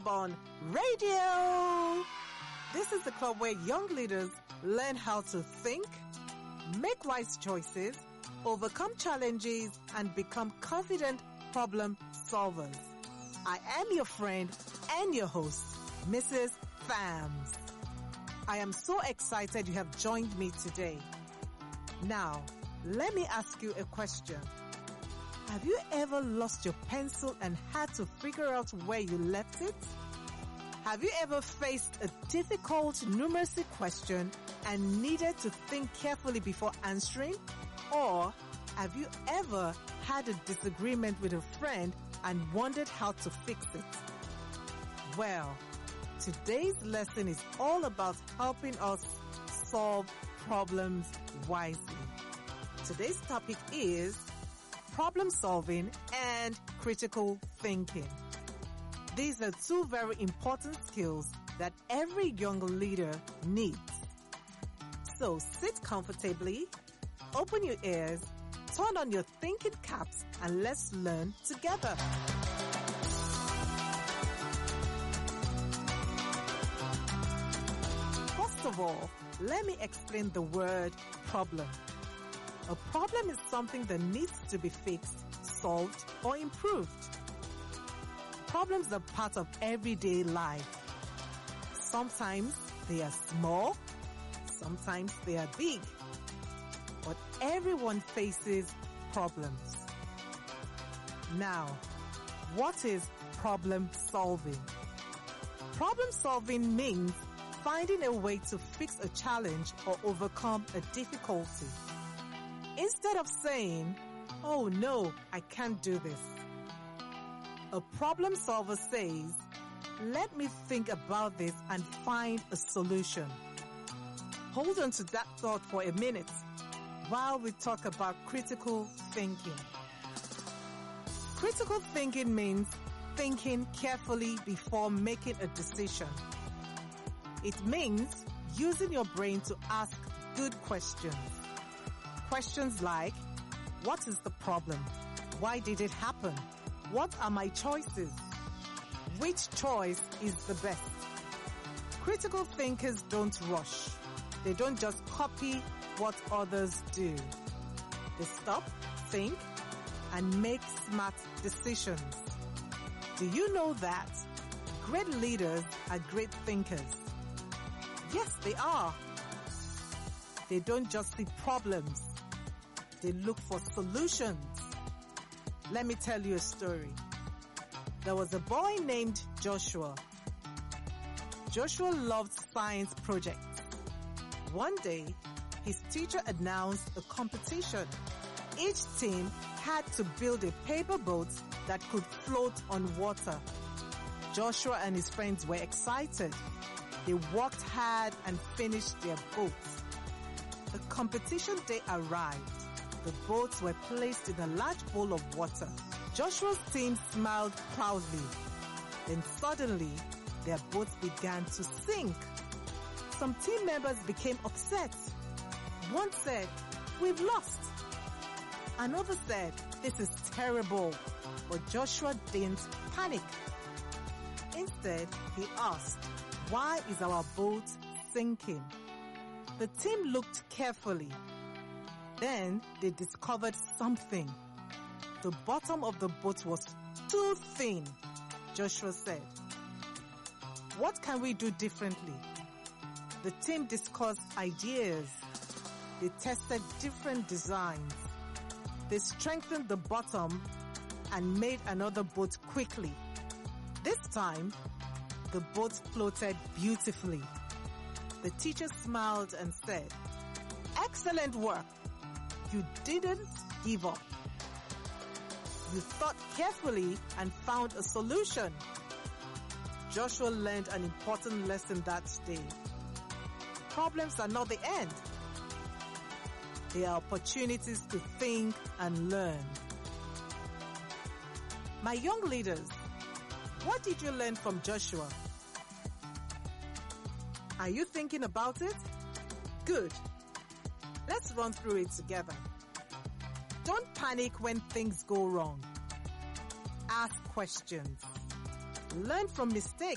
on radio. This is the club where young leaders learn how to think, make wise choices, overcome challenges, and become confident problem solvers. I am your friend and your host, Mrs. Phams. I am so excited you have joined me today. Now, let me ask you a question. Have you ever lost your pencil and had to figure out where you left it? Have you ever faced a difficult numeracy question and needed to think carefully before answering? Or have you ever had a disagreement with a friend and wondered how to fix it? Well, today's lesson is all about helping us solve problems wisely. Today's topic is problem solving and critical thinking. These are two very important skills that every young leader needs. So sit comfortably, open your ears, turn on your thinking caps, and let's learn together. First of all, let me explain the word problem. A problem is something that needs to be fixed, solved, or improved. Problems are part of everyday life. Sometimes they are small, sometimes they are big, but everyone faces problems. Now, what is problem solving? Problem solving means finding a way to fix a challenge or overcome a difficulty. Instead of saying, "Oh no, I can't do this," a problem solver says, "Let me think about this and find a solution." Hold on to that thought for a minute while we talk about critical thinking. Critical thinking means thinking carefully before making a decision. It means using your brain to ask good questions. Questions like, what is the problem? Why did it happen? What are my choices? Which choice is the best? Critical thinkers don't rush. They don't just copy what others do. They stop, think, and make smart decisions. Do you know that great leaders are great thinkers? Yes, they are. They don't just see problems. They look for solutions. Let me tell you a story. There was a boy named Joshua. Joshua loved science projects. One day, his teacher announced a competition. Each team had to build a paper boat that could float on water. Joshua and his friends were excited. They worked hard and finished their boat. The competition day arrived. The boats were placed in a large bowl of water. Joshua's team smiled proudly. Then suddenly, their boats began to sink. Some team members became upset. One said, "We've lost." Another said, "This is terrible." But Joshua didn't panic. Instead, he asked, "Why is our boat sinking?" The team looked carefully. Then they discovered something. The bottom of the boat was too thin. Joshua said, "What can we do differently?" The team discussed ideas. They tested different designs. They strengthened the bottom and made another boat quickly. This time, the boat floated beautifully. The teacher smiled and said, "Excellent work. You didn't give up. You thought carefully and found a solution." Joshua learned an important lesson that day. Problems are not the end. They are opportunities to think and learn. My young leaders, what did you learn from Joshua? Are you thinking about it? Good. Let's run through it together. Don't panic when things go wrong. Ask questions. Learn from mistakes